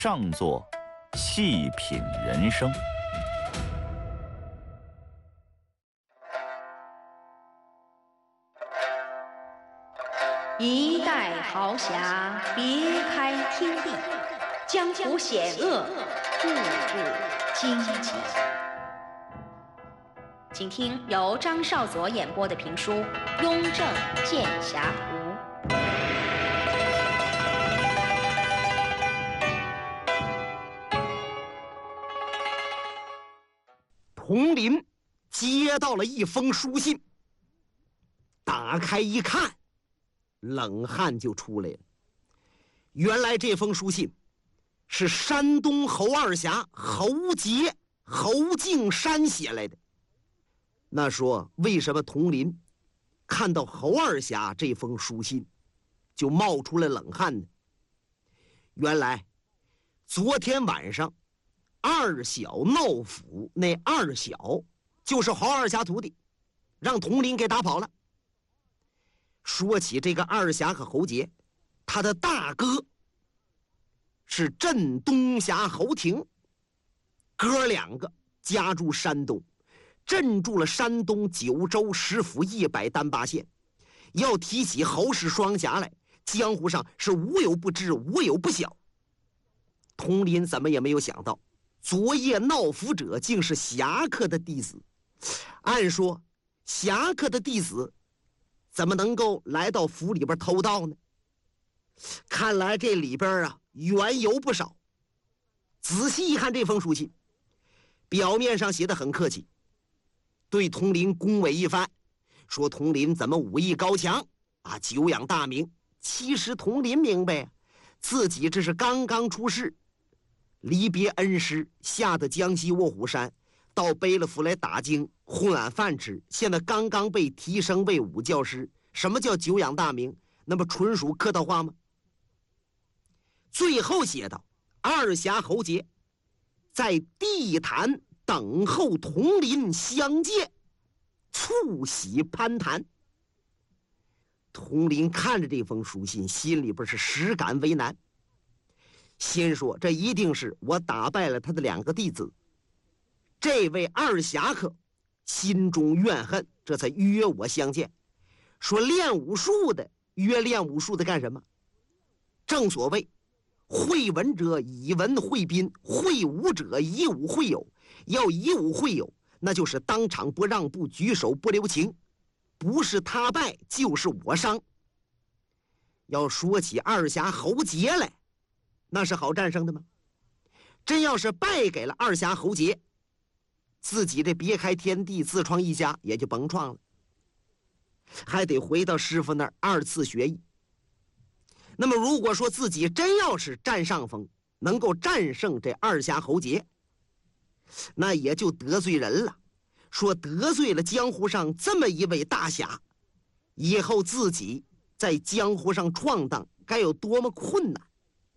上座，细品人生。 一代豪侠，别开天地，江湖险恶，步步荆棘。请听由张少佐演播的评书《雍正剑侠图》。 佟林接到了一封书信，打开一看，冷汗就出来了。原来这封书信是山东侯二侠侯杰、侯敬山写来的。那说为什么佟林看到侯二侠这封书信就冒出了冷汗呢？原来昨天晚上二小闹府，那二小就是侯二侠徒弟，让佟林给打跑了。说起这个二侠和侯杰，他的大哥是镇东侠侯廷，哥两个家住山东，镇住了山东九州10府100单8县。要提起侯氏双侠来，江湖上是无有不知，无有不晓。佟林怎么也没有想到，昨夜闹府者竟是侠客的弟子。按说侠客的弟子怎么能够来到府里边偷盗呢？看来这里边缘由不少。仔细一看这封书信，表面上写得很客气，对佟林恭维一番，说佟林怎么武艺高强久仰大名。其实佟林明白自己这是刚刚出世，离别恩师，下得江西卧虎山，到贝勒府来打经，混碗饭吃，现在刚刚被提升为武教师。什么叫久仰大名？那么纯属客套话吗？最后写道，二侠侯杰在地坛等候佟林相见，促膝攀谈。佟林看着这封书信，心里边是实感为难。先说这一定是我打败了他的2个弟子，这位二侠客心中怨恨，这才约我相见。说练武术的约练武术的干什么？正所谓会文者以文会宾，会武者以武会友。要以武会友，那就是当场不让步，举手不留情，不是他败就是我伤。要说起二侠侯杰来，那是好战胜的吗？真要是败给了二侠侯杰，自己这别开天地自创一家也就甭创了，还得回到师傅那儿2次学艺。那么如果说自己真要是占上风，能够战胜这二侠侯杰，那也就得罪人了。说得罪了江湖上这么一位大侠，以后自己在江湖上闯荡该有多么困难。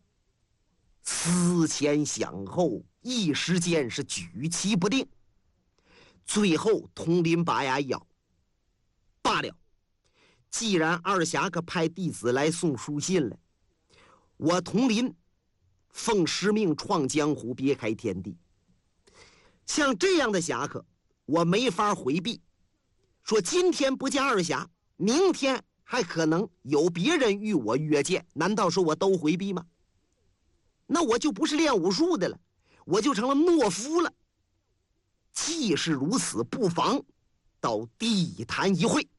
思前想后，一时间是举棋不定。最后佟林把牙一咬，罢了，既然二侠客派弟子来送书信了，我佟林奉师命创江湖，别开天地。像这样的侠客我没法回避。说今天不见二侠，明天还可能有别人与我约见，难道说我都回避吗？那我就不是练武术的了，我就成了懦夫了。既是如此，不妨到地坛一会。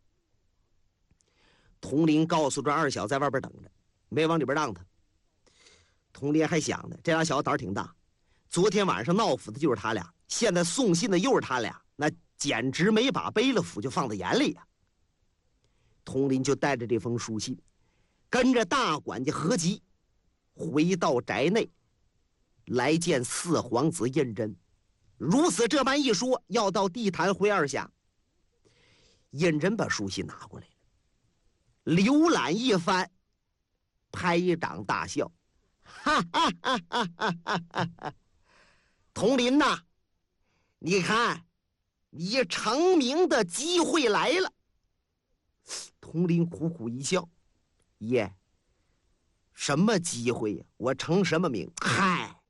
佟林告诉这二小在外边等着，没往里边让他。佟林还想呢，这俩小子胆儿挺大，昨天晚上闹府的就是他俩，现在送信的又是他俩，那简直没把贝勒府就放在眼里呀。佟林就带着这封书信，跟着大管家何吉回到宅内，来见4皇子胤禛。如此这般一说，要到地坛会二侠。胤禛把书信拿过来了，浏览一番，拍掌大笑，哈哈哈哈哈哈！佟林呐，你看，你成名的机会来了。佟林苦苦一笑，爷，什么机会呀？我成什么名？嗨，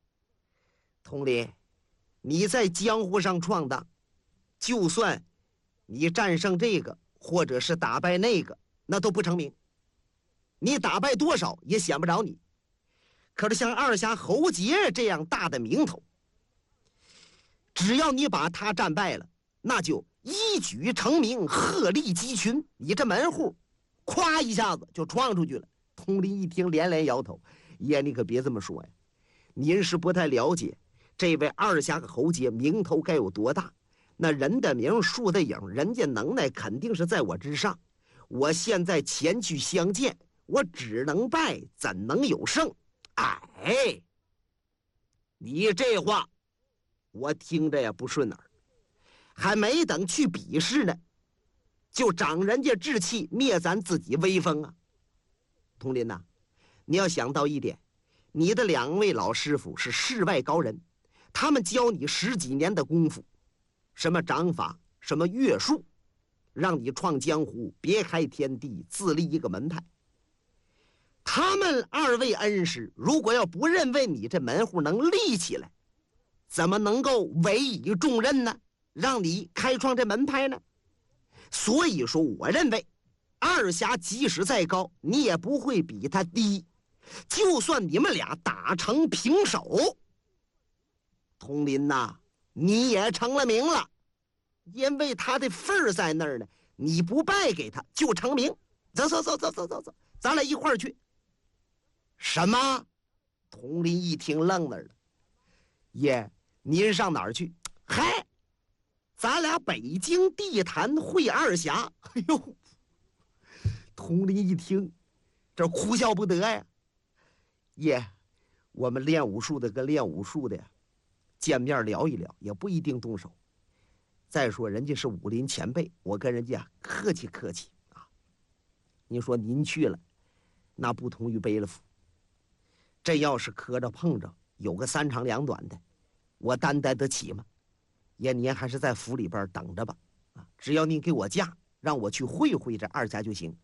佟林，你在江湖上闯荡，就算你战胜这个，或者是打败那个，那都不成名。你打败多少也显不着你。可是像二侠侯杰这样大的名头，只要你把他战败了，那就一举成名，鹤立鸡群，你这门户咵一下子就闯出去了。佟林一听连连摇头，爷你可别这么说呀，您是不太了解这位二侠侯杰名头该有多大。那人的名树的影，人家能耐肯定是在我之上。我现在前去相见，我只能败，怎能有胜？哎，你这话我听着也不顺耳，还没等去比试呢，就长人家志气，灭咱自己威风啊！佟林呐，你要想到一点，你的2位老师傅是世外高人，他们教你10几年的功夫，什么掌法，什么乐术，让你创江湖，别开天地，自立一个门派。他们2位恩师如果要不认为你这门户能立起来，怎么能够委以重任呢？让你开创这门派呢？所以说我认为二侠即使再高，你也不会比他低。就算你们俩打成平手，佟林呐，你也成了名了，因为他的份儿在那儿呢，你不败给他就成名。走，咱俩一块儿去。什么？佟林一听愣那儿了。爷，您上哪儿去？嗨，咱俩北京地坛会二侠。哎呦，佟林一听，这哭笑不得呀。爷，我们练武术的跟练武术的呀，见面聊一聊也不一定动手。再说人家是武林前辈，我跟人家客气客气啊。您说您去了，那不同于背了斧。这要是磕着碰着，有个3长2短的，我担待得起吗？爷，您还是在府里边等着吧。啊，只要您给我假，让我去会会这二侠就行。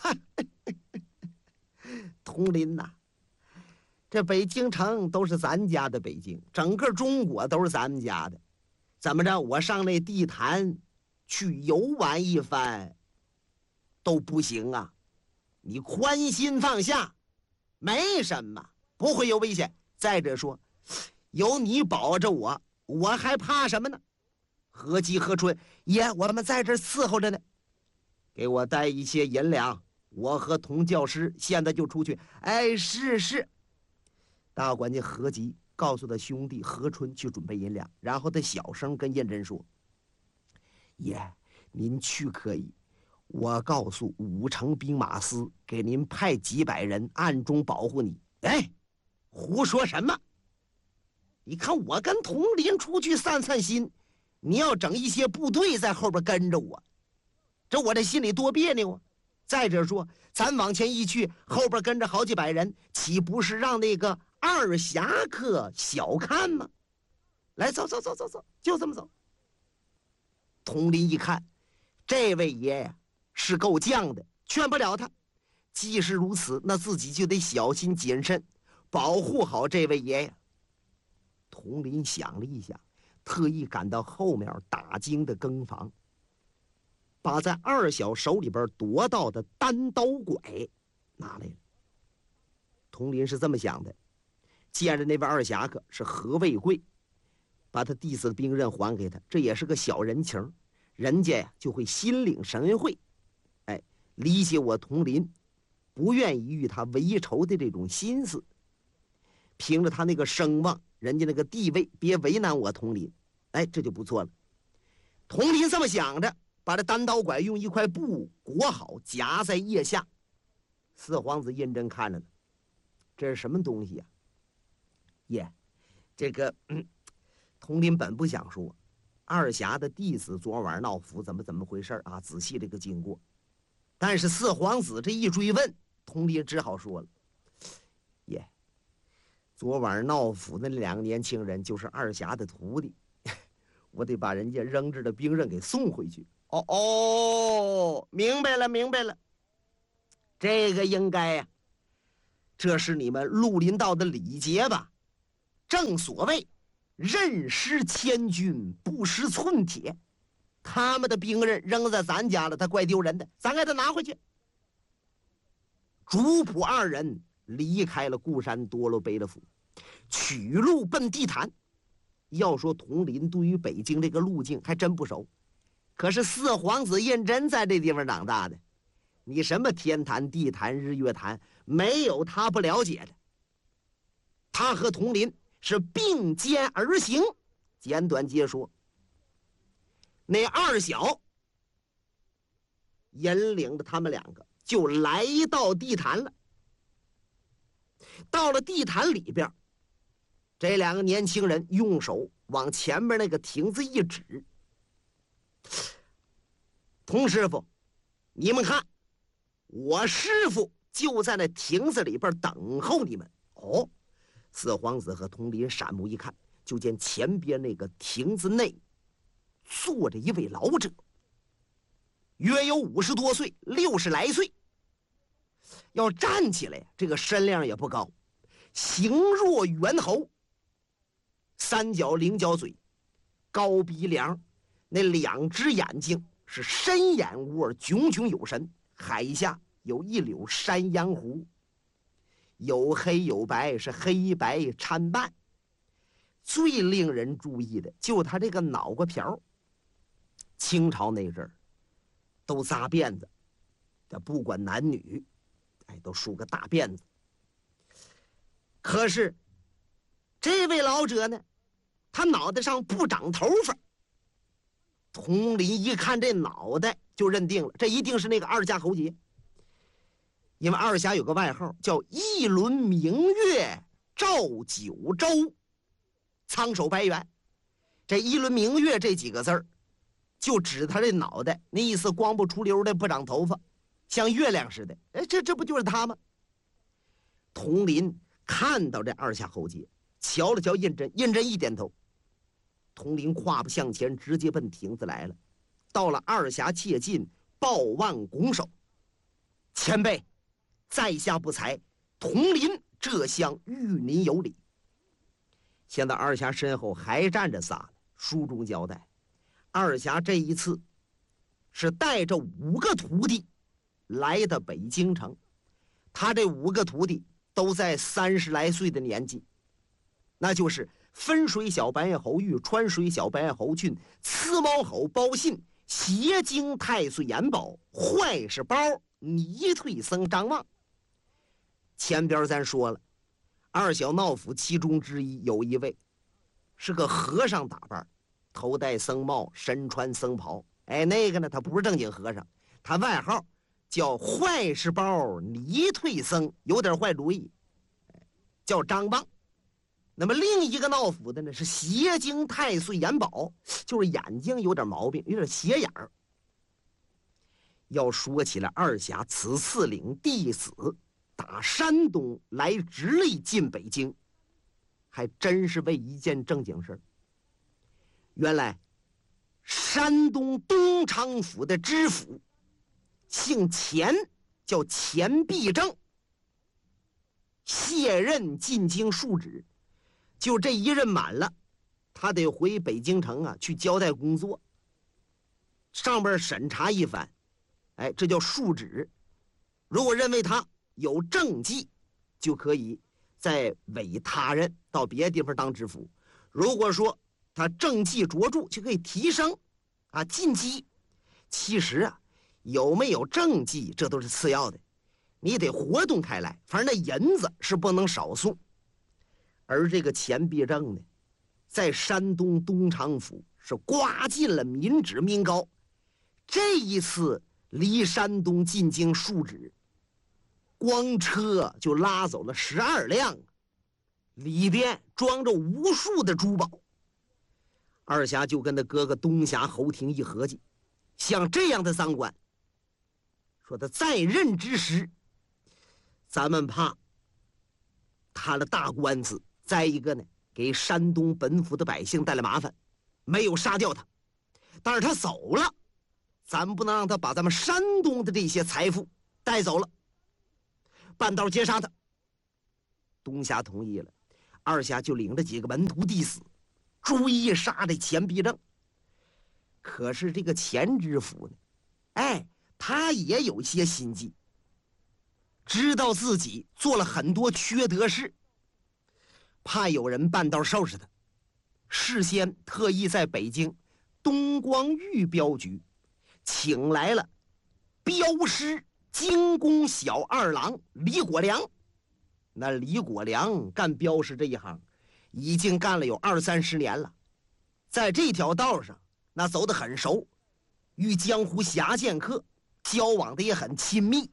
佟林呐，这北京城都是咱家的北京，整个中国都是咱们家的。怎么着，我上那地坛去游玩一番都不行啊？你宽心放下，没什么，不会有危险。再者说，有你保着我，我还怕什么呢？何吉何春，爷，我们在这伺候着呢，给我带一些银两，我和童教师现在就出去。哎，是。大管家何吉告诉他兄弟何春去准备银两，然后他小声跟胤禛说：“爷，您去可以，我告诉5城兵马司，给您派几百人暗中保护你。”哎，胡说什么？你看我跟佟林出去散散心，你要整一些部队在后边跟着我，这我这心里多别扭啊！再者说，咱往前一去，后边跟着好几百人，岂不是让那个二侠客小看吗？来，走，就这么走。佟林一看，这位爷呀是够犟的，劝不了他。既是如此，那自己就得小心谨慎，保护好这位爷呀。佟林想了一想，特意赶到后面打更的更房，把在二小手里边夺到的单刀拐拿来了。佟林是这么想的，见着那位二侠客是何卫贵，把他弟子的兵刃还给他，这也是个小人情，人家呀就会心领神会，哎，理解我佟林不愿意与他为仇的这种心思。凭着他那个声望，人家那个地位，别为难我佟林，哎，这就不错了。佟林这么想着，把这单刀拐用一块布裹好，夹在腋下。四皇子胤禛看着呢，这是什么东西呀？爷，这个佟林本不想说，二侠的弟子昨晚闹府怎么回事啊？仔细这个经过，但是四皇子这一追问，佟林只好说了：爷，昨晚闹府的那2个年轻人就是二侠的徒弟，我得把人家扔着的兵刃给送回去。哦，明白了，这个应该呀，这是你们绿林道的礼节吧？正所谓人识千钧，不识寸铁。他们的兵刃扔在咱家了，他怪丢人的，咱给他拿回去。主仆二人离开了固山多罗贝勒府，取路奔地坛。要说佟林对于北京这个路径还真不熟，可是四皇子胤禛在这地方长大的，你什么天坛、地坛、日月潭，没有他不了解的。他和佟林是并肩而行。简短截说，那二小引领着他们两个就来到地坛了。到了地坛里边，这两个年轻人用手往前面那个亭子一指：“佟师傅，你们看，我师傅就在那亭子里边等候你们。”哦，四皇子和佟林闪目一看，就见前边那个亭子内坐着一位老者，约有50多岁，60来岁。要站起来，这个身量也不高，形若猿猴，三角菱角嘴，高鼻梁，那2只眼睛是深眼窝，炯炯有神，海下有一绺山羊胡，有黑有白，是黑白参半。最令人注意的就他这个脑瓜瓢，清朝那阵儿都扎辫子，这不管男女，都梳个大辫子。可是这位老者呢，他脑袋上不长头发。佟林一看这脑袋就认定了，这一定是那个二侠侯杰。因为二侠有个外号叫一轮明月照九州，苍手白猿。这一轮明月这几个字儿，就指他这脑袋，那意思光不出溜的，不长头发，像月亮似的。这不就是他吗？佟林看到这二侠侯杰，瞧了瞧胤禛，胤禛一点头。佟林跨步向前，直接奔亭子来了。到了二侠切近，抱腕拱手：“前辈，在下不才，佟林这厢遇您有礼。”现在二侠身后还站着仨呢。书中交代，二侠这一次是带着5个徒弟来的北京城。他这5个徒弟都在30来岁的年纪，那就是分水小白燕侯玉、川水小白燕侯俊、刺毛侯包信、邪经太岁严宝、坏事包泥退僧张望。前边咱说了，二小闹府其中之一有一位是个和尚打扮，头戴僧帽，身穿僧袍。那个呢，他不是正经和尚，他外号叫坏事包泥退僧，有点坏主意，叫张望。那么另一个闹府的呢，是邪经太岁严宝，就是眼睛有点毛病，有点斜眼儿。要说起来，二侠此次领弟子打山东来直隶进北京，还真是为一件正经事儿。原来山东东昌府的知府姓钱，叫钱必正，卸任进京述职。就这一任满了，他得回北京城啊去交代工作，上边审查一番，这叫述职。如果认为他有政绩，就可以再委他人到别的地方当知府。如果说他政绩卓著，就可以提升晋级。其实有没有政绩这都是次要的，你得活动开来，反正那银子是不能少送。而这个钱必正呢，在山东东昌府是刮尽了民脂民膏。这一次离山东进京述职，光车就拉走了12辆，里边装着无数的珠宝。二侠就跟他哥哥东侠侯廷一合计，像这样的赃官，说他在任之时，咱们怕他的大官司，再一个呢，给山东本府的百姓带来麻烦，没有杀掉他。但是他走了，咱们不能让他把咱们山东的这些财富带走了，半道截杀他。东侠同意了，二侠就领着几个门徒弟子追杀这钱必正。可是这个钱知府呢，他也有些心计，知道自己做了很多缺德事，怕有人半道收拾他，事先特意在北京东光御镖局请来了镖师精工小二郎李果良。那李果良干镖师这一行已经干了有20-30年了，在这条道上那走得很熟，与江湖侠剑客交往的也很亲密。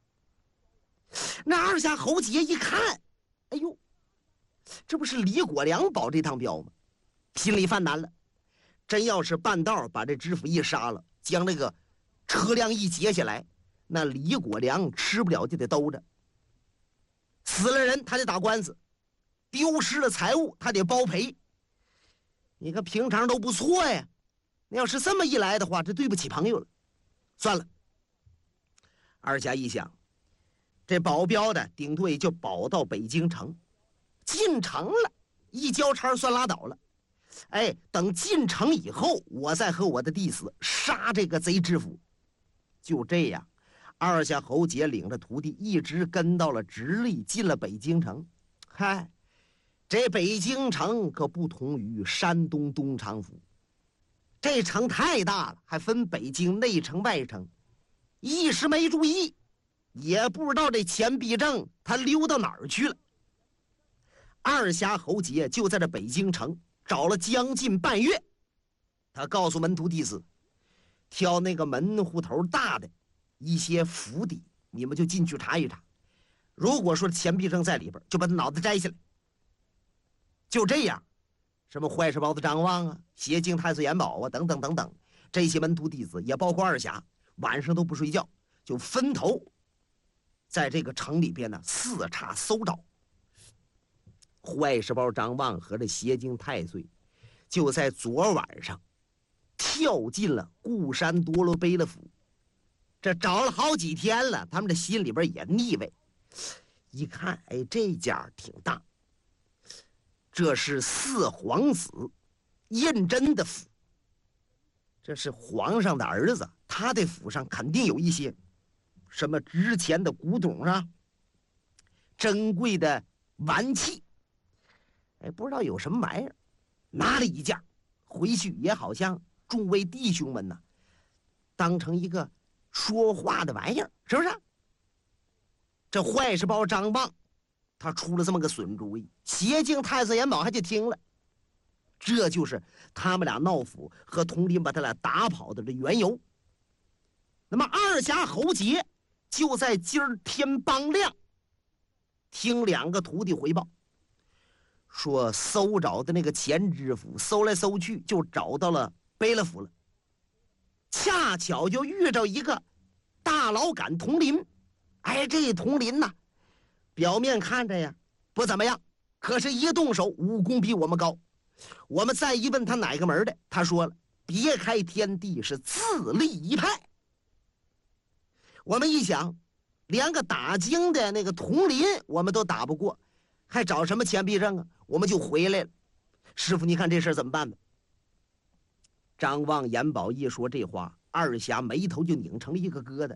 那二下侯杰一看，哎呦，这不是李果良保这趟镖吗？心里犯难了，真要是半道把这知府一杀了，将那个车辆一截下来，那李果良吃不了就得兜着，死了人他得打官司，丢失了财物他得包赔。你看平常都不错呀，那要是这么一来的话，这对不起朋友了。算了，二侠一想，这保镖的顶多也就保到北京城，进城了一交叉算拉倒了。等进城以后，我再和我的弟子杀这个贼知府。就这样，二下侯杰领着徒弟一直跟到了直隶，进了北京城。这北京城可不同于山东东厂府，这城太大了，还分北京内城外城，一时没注意，也不知道这钱必正他溜到哪儿去了。二侠侯杰就在这北京城找了将近半月，他告诉门徒弟子，挑那个门户头大的一些府邸，你们就进去查一查，如果说钱必正在里边，就把他脑袋摘下来。就这样，什么坏事包子张望啊，邪精太岁元宝啊，等等等等，这些门徒弟子也包括二侠，晚上都不睡觉，就分头在这个城里边呢四查搜找。坏事包张望和这邪精太岁就在昨晚上跳进了固山多罗贝勒府，这找了好几天了，他们这心里边也腻味。一看，这家挺大，这是四皇子胤禛的府，这是皇上的儿子，他的府上肯定有一些什么值钱的古董啊，珍贵的玩器，不知道有什么玩意儿，拿了一件回去，也好像众位弟兄们呢当成一个说话的玩意儿，是不是？这坏事包张望他出了这么个损主意，邪精太岁元宝还就听了，这就是他们俩闹府和佟林把他俩打跑的这缘由。那么二侠侯杰就在今儿天帮亮听两个徒弟回报，说搜找的那个钱知府搜来搜去就找到了贝勒府了，恰巧就遇着一个大老杆佟林。这佟林呐，表面看着呀不怎么样，可是一动手武功比我们高。我们再一问他哪个门的，他说了，别开天地是自立一派。我们一想，连个打更的那个佟林我们都打不过，还找什么钱必正啊？我们就回来了。师傅，你看这事怎么办呢？张望、严宝一说这话，二侠眉头就拧成了一个疙瘩，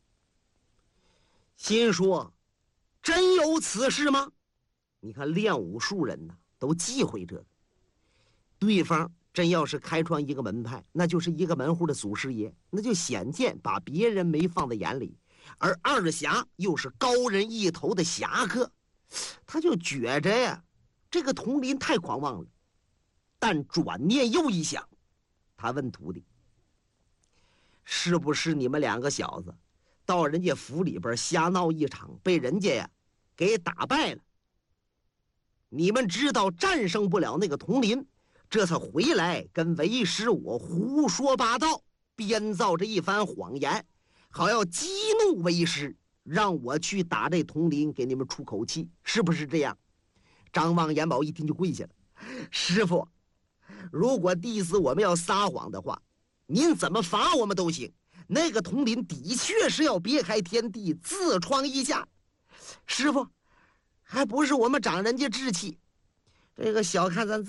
心说真有此事吗？你看练武术人呢都忌讳这个，对方真要是开创一个门派，那就是一个门户的祖师爷，那就显见把别人没放在眼里，而二侠又是高人一头的侠客，他就觉着呀这个佟林太狂妄了。但转念又一想，他问徒弟，是不是你们两个小子到人家府里边瞎闹一场，被人家呀给打败了？你们知道战胜不了那个佟林，这才回来跟为师我胡说八道，编造这一番谎言，好要激怒为师，让我去打这佟林，给你们出口气，是不是这样？张望、严宝一听就跪下了，师傅，如果弟子我们要撒谎的话，您怎么罚我们都行，那个佟林的确是要别开天地，自创一下。师傅，还不是我们长人家志气，这个小看咱自